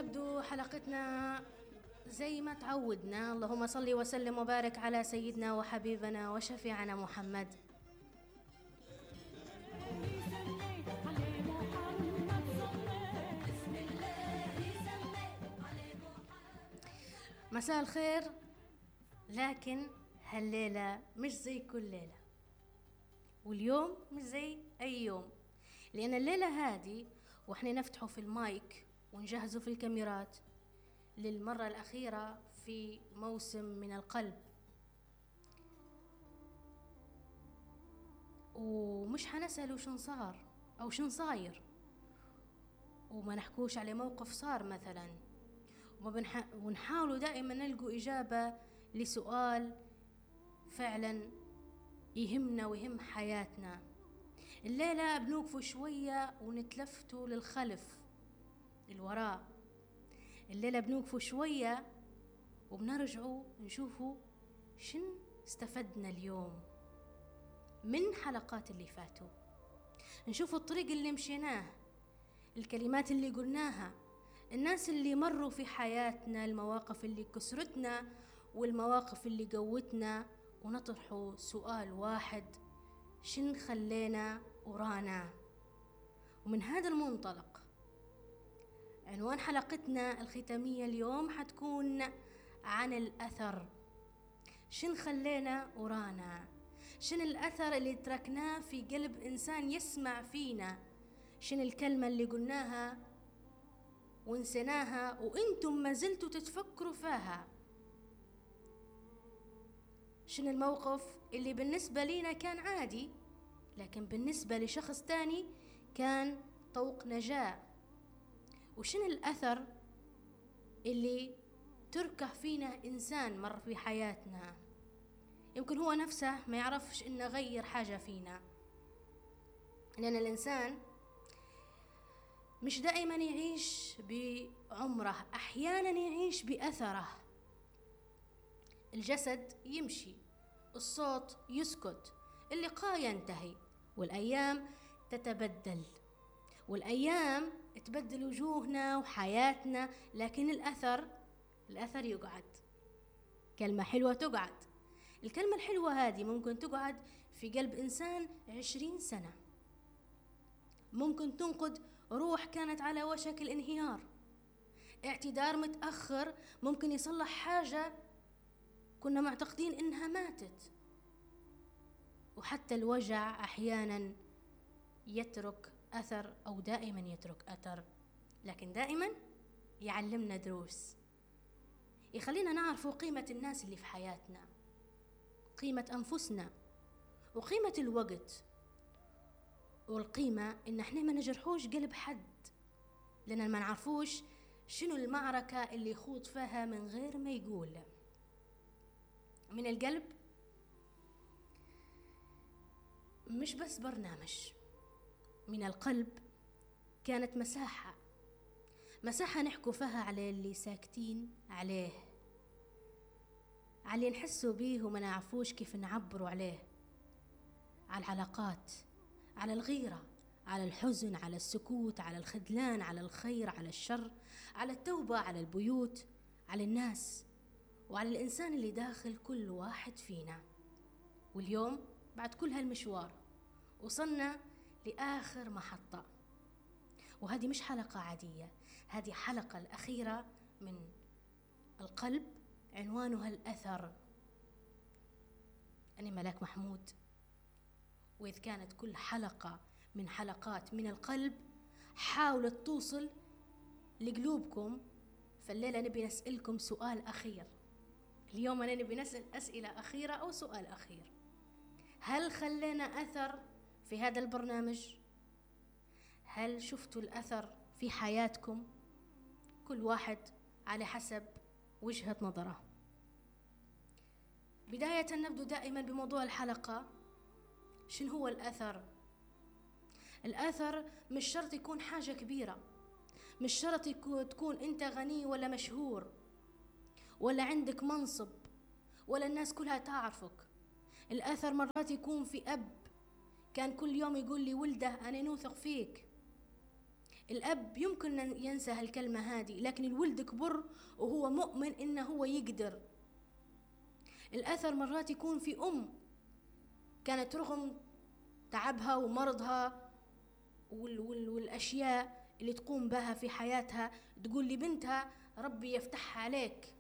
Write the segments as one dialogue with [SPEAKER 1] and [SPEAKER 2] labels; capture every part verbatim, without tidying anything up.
[SPEAKER 1] نبدو حلقتنا زي ما تعودنا. اللهم صل وسلم وبارك على سيدنا وحبيبنا وشفيعنا محمد. مساء الخير. لكن هالليلة مش زي كل ليلة، واليوم مش زي أي يوم، لأن الليلة هذه وإحنا نفتحوا في المايك ونجهزوا في الكاميرات للمرة الأخيرة في موسم من القلب، ومش حنسألوا شن صار أو شن صاير، وما نحكوش على موقف صار مثلا، وبنح... ونحاولوا دائما نلقوا إجابة لسؤال فعلا يهمنا ويهم حياتنا. الليلة بنوقفوا شوية ونتلفتوا للخلف الوراء. الليلة بنوقفوا شوية وبنرجعوا نشوفوا شن استفدنا اليوم من حلقات اللي فاتوا، نشوفوا الطريق اللي مشيناه، الكلمات اللي قلناها، الناس اللي مروا في حياتنا، المواقف اللي كسرتنا والمواقف اللي قوتنا، ونطرحوا سؤال واحد: شن خلينا ورانا؟ ومن هذا المنطلق عنوان حلقتنا الختامية اليوم حتكون عن الأثر. شن خلينا ورانا؟ شن الأثر اللي تركناه في قلب إنسان يسمع فينا؟ شن الكلمة اللي قلناها ونسيناها وإنتم ما زلتوا تتفكروا فيها؟ شن الموقف اللي بالنسبة لينا كان عادي لكن بالنسبة لشخص تاني كان طوق نجاة؟ وشن الأثر اللي تركه فينا إنسان مر في حياتنا يمكن هو نفسه ما يعرفش إنه غير حاجة فينا؟ لأن الإنسان مش دائما يعيش بعمره، أحيانا يعيش بأثره. الجسد يمشي، الصوت يسكت، اللقاء ينتهي، والأيام تتبدل، والأيام تبدل وجوهنا وحياتنا، لكن الأثر الأثر يقعد. كلمة حلوة تقعد. الكلمة الحلوة هذه ممكن تقعد في قلب إنسان عشرين سنة، ممكن تنقذ روح كانت على وشك الانهيار. اعتذار متأخر ممكن يصلح حاجة كنا معتقدين إنها ماتت. وحتى الوجع أحيانا يترك أثر، أو دائما يترك أثر، لكن دائما يعلمنا دروس، يخلينا نعرف قيمة الناس اللي في حياتنا، قيمة أنفسنا، وقيمة الوقت، والقيمة إن احنا ما نجرحوش قلب حد، لأن ما نعرفوش شنو المعركة اللي يخوض فيها من غير ما يقول. من القلب مش بس برنامج، من القلب كانت مساحة مساحة نحكوا فيها على اللي ساكتين عليه، على اللي نحسوا بيه وما نعرفوش كيف نعبروا عليه، على العلاقات، على الغيرة، على الحزن، على السكوت، على الخذلان، على الخير، على الشر، على التوبة، على البيوت، على الناس، وعلى الإنسان اللي داخل كل واحد فينا. واليوم بعد كل هالمشوار وصلنا لآخر محطة، وهذه مش حلقة عادية، هذه حلقة الأخيرة من القلب، عنوانها الأثر. أنا ملاك محمود، وإذ كانت كل حلقة من حلقات من القلب حاولت توصل لقلوبكم، فالليلة نبي نسألكم سؤال أخير. اليوم أنا نبي نسأل أسئلة أخيرة أو سؤال أخير: هل خلينا أثر في هذا البرنامج؟ هل شفتوا الأثر في حياتكم؟ كل واحد على حسب وجهة نظره. بداية نبدأ دائما بموضوع الحلقة: شنو هو الأثر؟ الأثر مش شرط يكون حاجة كبيرة، مش شرط تكون أنت غني ولا مشهور ولا عندك منصب ولا الناس كلها تعرفك. الأثر مرات يكون في أب كان كل يوم يقول لي: ولده أنا نوثق فيك. الأب يمكن أن ينسى هالكلمة هذه، لكن الولد كبر وهو مؤمن إنه هو يقدر. الأثر مرات يكون في أم كانت رغم تعبها ومرضها وال وال والأشياء اللي تقوم بها في حياتها تقول لبنتها ربي يفتحها عليك.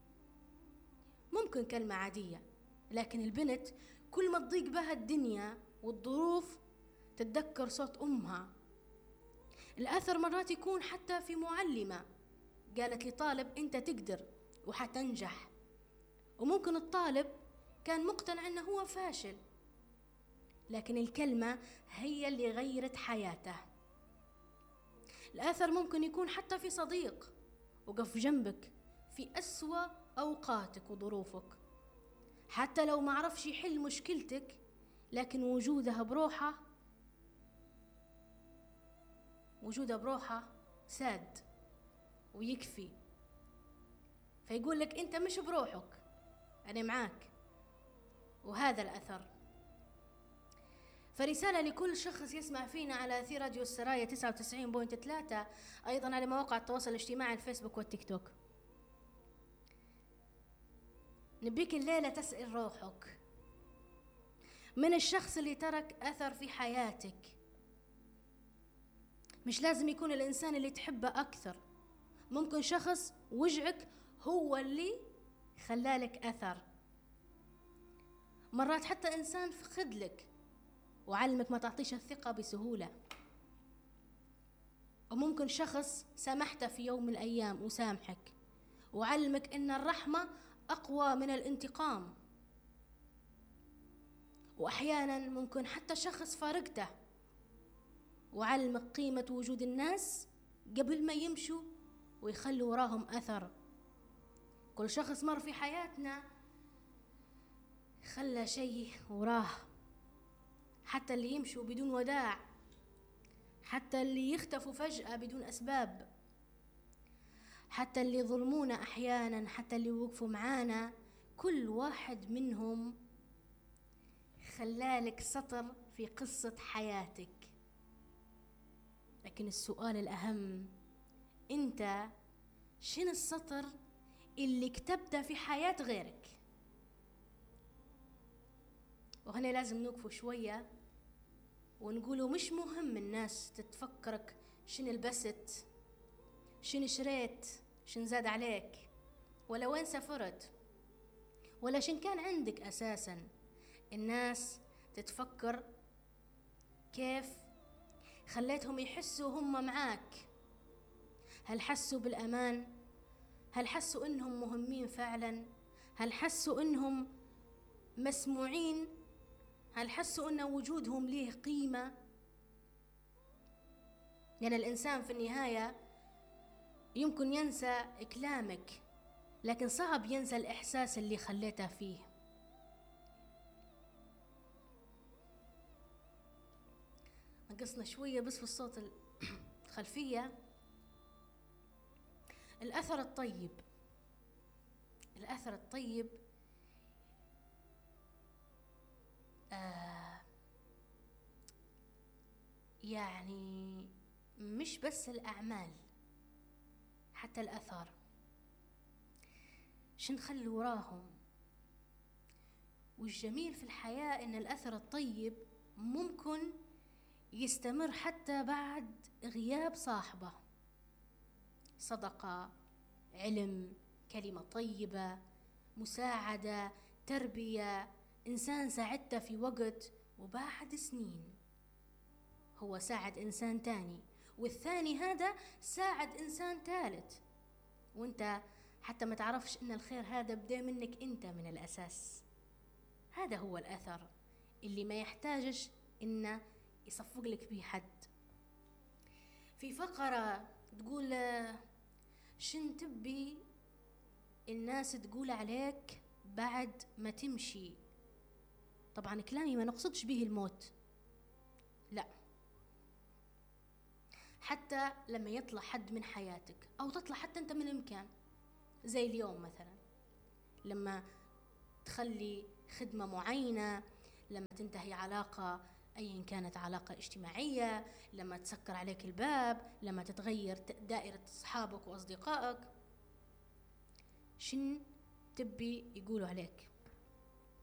[SPEAKER 1] ممكن كلمة عادية، لكن البنت كل ما تضيق بها الدنيا والظروف تتذكر صوت أمها. الأثر مرات يكون حتى في معلمة قالت لطالب أنت تقدر وحتنجح، وممكن الطالب كان مقتنع أنه هو فاشل، لكن الكلمة هي اللي غيرت حياته. الأثر ممكن يكون حتى في صديق وقف جنبك في أسوأ أوقاتك وظروفك، حتى لو ما عرفش يحل مشكلتك، لكن وجوده بروحه وجوده بروحه ساد ويكفي، فيقول لك أنت مش بروحك، أنا معاك. وهذا الأثر. فرسالة لكل شخص يسمع فينا على أثير راديو السرايا تسعة وتسعين فاصلة ثلاثة، أيضا على مواقع التواصل الاجتماعي الفيسبوك والتيك توك. نبيك الليلة تسأل روحك من الشخص اللي ترك أثر في حياتك. مش لازم يكون الإنسان اللي تحبه أكثر، ممكن شخص وجعك هو اللي خلالك أثر. مرات حتى إنسان فقد لك وعلمك ما تعطيش الثقة بسهولة، وممكن شخص سامحته في يوم من الأيام وسامحك وعلمك إن الرحمة أقوى من الانتقام. وأحيانا ممكن حتى شخص فارقته وعلمك قيمة وجود الناس قبل ما يمشوا ويخلوا وراهم أثر. كل شخص مر في حياتنا خلى شيء وراه، حتى اللي يمشوا بدون وداع، حتى اللي يختفوا فجأة بدون أسباب، حتى اللي ظلمونا أحيانا، حتى اللي وقفوا معانا، كل واحد منهم خلالك سطر في قصة حياتك. لكن السؤال الأهم، أنت شنو السطر اللي كتبته في حياة غيرك؟ وهنا لازم نوقفوا شوية ونقولوا مش مهم الناس تتفكرك شنو لبست، شنو شريت، شنو زاد عليك، ولا وين سافرت، ولا شن كان عندك أساسا. الناس تتفكر كيف خليتهم يحسوا هم معاك. هل حسوا بالأمان؟ هل حسوا إنهم مهمين فعلا؟ هل حسوا إنهم مسموعين؟ هل حسوا إن وجودهم ليه قيمة؟ لأن الإنسان في النهاية يمكن ينسى كلامك، لكن صعب ينسى الإحساس اللي خليته فيه. نقصنا شوية بس في الصوت الخلفية. الأثر الطيب، الأثر الطيب آه يعني مش بس الأعمال، حتى الأثر شنخلي وراهم. والجميل في الحياة إن الأثر الطيب ممكن يستمر حتى بعد غياب صاحبه. صدقة، علم، كلمة طيبة، مساعدة، تربية، إنسان ساعدته في وقت وبعد سنين هو ساعد إنسان تاني، والثاني هذا ساعد إنسان ثالث، وانت حتى ما تعرفش إن الخير هذا بدأ منك انت من الأساس. هذا هو الأثر اللي ما يحتاجش إن يصفق لك به حد. في فقرة تقول شن تبي الناس تقول عليك بعد ما تمشي. طبعا كلامي ما نقصدش به الموت، لا، حتى لما يطلع حد من حياتك أو تطلع حتى أنت من المكان، زي اليوم مثلا لما تخلي خدمة معينة، لما تنتهي علاقة أيا كانت علاقة اجتماعية، لما تسكر عليك الباب، لما تتغير دائرة أصحابك وأصدقائك، شن تبي يقولوا عليك.